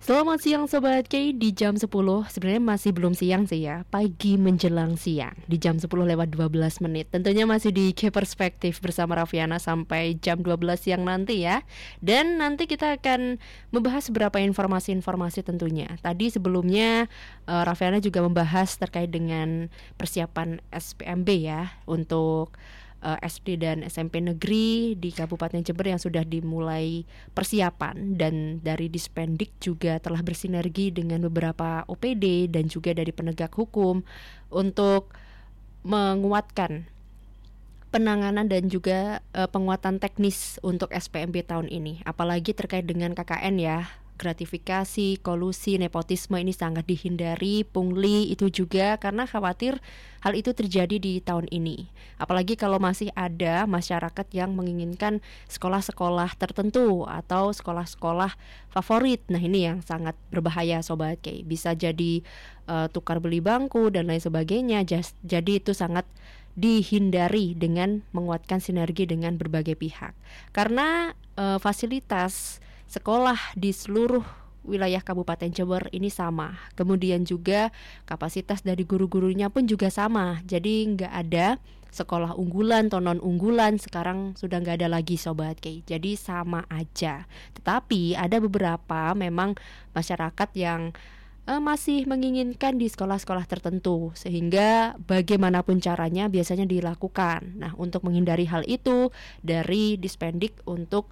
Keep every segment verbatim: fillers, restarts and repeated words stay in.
Selamat siang Sobat K di jam sepuluh. Sebenarnya masih belum siang sih ya, pagi menjelang siang di jam sepuluh lewat dua belas menit. Tentunya masih di K Perspektif bersama Raffiana sampai jam dua belas siang nanti ya. Dan nanti kita akan membahas beberapa informasi-informasi tentunya. Tadi sebelumnya uh, Raffiana juga membahas terkait dengan persiapan S P M B ya untuk uh, S D dan S M P negeri di Kabupaten Jember yang sudah dimulai persiapan, dan dari Dispendik juga telah bersinergi dengan beberapa O P D dan juga dari penegak hukum untuk menguatkan penanganan dan juga uh, penguatan teknis untuk S P M B tahun ini, apalagi terkait dengan K K N ya. Gratifikasi, kolusi, nepotisme ini sangat dihindari, pungli itu juga, karena khawatir hal itu terjadi di tahun ini. Apalagi kalau masih ada masyarakat yang menginginkan sekolah-sekolah tertentu atau sekolah-sekolah favorit. Nah ini yang sangat berbahaya Sobat K. Bisa jadi uh, tukar beli bangku dan lain sebagainya. Just, jadi itu sangat dihindari dengan menguatkan sinergi dengan berbagai pihak. Karena uh, fasilitas sekolah di seluruh wilayah Kabupaten Jember ini sama. Kemudian juga kapasitas dari guru-gurunya pun juga sama. Jadi nggak ada sekolah unggulan atau non unggulan, sekarang sudah nggak ada lagi Sobat K. Jadi sama aja. Tetapi ada beberapa memang masyarakat yang uh, masih menginginkan di sekolah-sekolah tertentu, sehingga bagaimanapun caranya biasanya dilakukan. Nah untuk menghindari hal itu, dari Dispendik untuk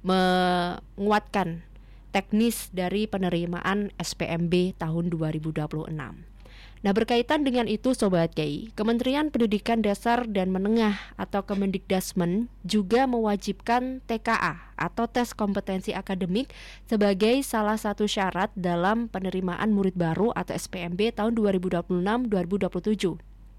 menguatkan teknis dari penerimaan S P M B tahun dua ribu dua puluh enam. Nah berkaitan dengan itu Sobat K, Kementerian Pendidikan Dasar dan Menengah atau Kemendikdasmen juga mewajibkan T K A atau tes kompetensi akademik sebagai salah satu syarat dalam penerimaan murid baru atau S P M B tahun dua ribu dua puluh enam dua ribu dua puluh tujuh.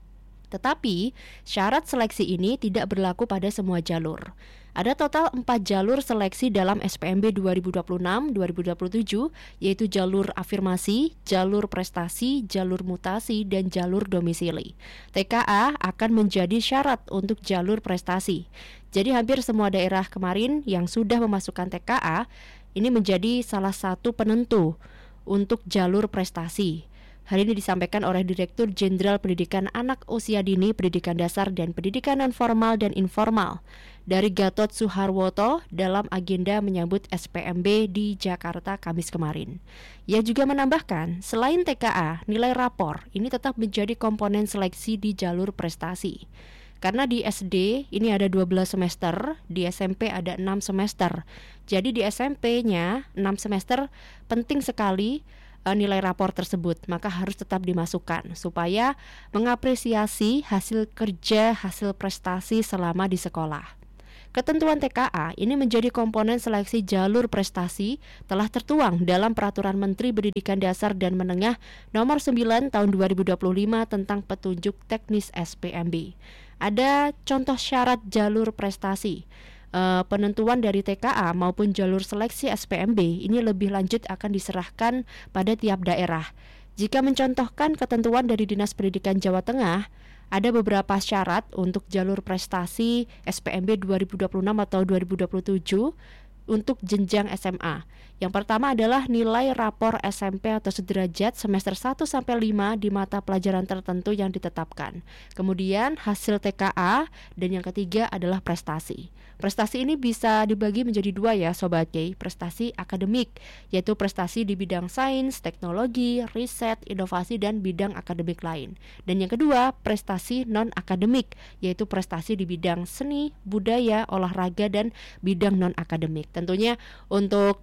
Tetapi syarat seleksi ini tidak berlaku pada semua jalur. Ada total empat jalur seleksi dalam S P M B dua ribu dua puluh enam dua ribu dua puluh tujuh, yaitu jalur afirmasi, jalur prestasi, jalur mutasi, dan jalur domisili. T K A akan menjadi syarat untuk jalur prestasi. Jadi hampir semua daerah kemarin yang sudah memasukkan T K A ini menjadi salah satu penentu untuk jalur prestasi. Hal ini disampaikan oleh Direktur Jenderal Pendidikan Anak Usia Dini, Pendidikan Dasar dan Pendidikan Non-Formal dan Informal dari Gatot Suharwoto dalam agenda menyambut S P M B di Jakarta Kamis kemarin. Ia juga menambahkan, selain T K A, nilai rapor ini tetap menjadi komponen seleksi di jalur prestasi. Karena di S D ini ada dua belas semester, di S M P ada enam semester. Jadi di S M P-nya enam semester penting sekali nilai rapor tersebut, maka harus tetap dimasukkan supaya mengapresiasi hasil kerja, hasil prestasi selama di sekolah. Ketentuan T K A ini menjadi komponen seleksi jalur prestasi telah tertuang dalam Peraturan Menteri Pendidikan Dasar dan Menengah Nomor sembilan Tahun dua ribu dua puluh lima tentang petunjuk teknis S P M B. Ada contoh syarat jalur prestasi. Uh, penentuan dari T K A maupun jalur seleksi S P M B ini lebih lanjut akan diserahkan pada tiap daerah. Jika mencontohkan ketentuan dari Dinas Pendidikan Jawa Tengah, ada beberapa syarat untuk jalur prestasi S P M B dua ribu dua puluh enam atau dua ribu dua puluh tujuh untuk jenjang S M A. Yang pertama adalah nilai rapor S M P atau sederajat semester satu sampai lima di mata pelajaran tertentu yang ditetapkan. Kemudian hasil T K A, dan yang ketiga adalah prestasi. Prestasi ini bisa dibagi menjadi dua ya Sobat K. Prestasi akademik, yaitu prestasi di bidang sains, teknologi, riset, inovasi, dan bidang akademik lain. Dan yang kedua, prestasi non-akademik, yaitu prestasi di bidang seni, budaya, olahraga, dan bidang non-akademik. Tentunya untuk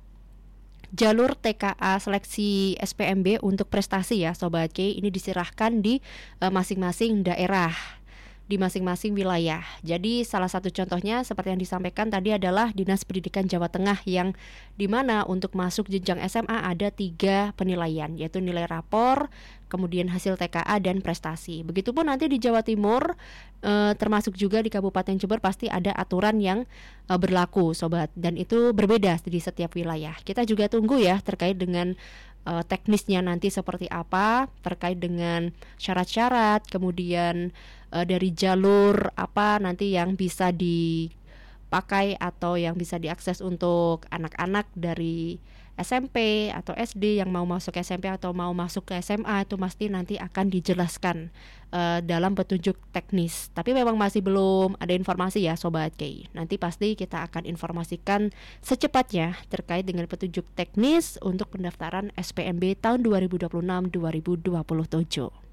jalur T K A seleksi S P M B untuk prestasi ya Sobat K, ini diserahkan di uh, masing-masing daerah, di masing-masing wilayah. Jadi salah satu contohnya seperti yang disampaikan tadi adalah Dinas Pendidikan Jawa Tengah, yang dimana untuk masuk jenjang S M A ada tiga penilaian, yaitu nilai rapor, kemudian hasil T K A, dan prestasi. Begitupun nanti di Jawa Timur, e, termasuk juga di Kabupaten Jember pasti ada aturan yang e, berlaku Sobat, dan itu berbeda di setiap wilayah. Kita juga tunggu ya terkait dengan e, teknisnya nanti seperti apa, terkait dengan syarat-syarat, kemudian e, dari jalur apa nanti yang bisa di pakai atau yang bisa diakses untuk anak-anak dari S M P atau S D yang mau masuk ke S M P atau mau masuk ke S M A itu pasti nanti akan dijelaskan uh, dalam petunjuk teknis. Tapi memang masih belum ada informasi ya Sobat Kei. Nanti pasti kita akan informasikan secepatnya terkait dengan petunjuk teknis untuk pendaftaran S P M B tahun dua ribu dua puluh enam dua ribu dua puluh tujuh.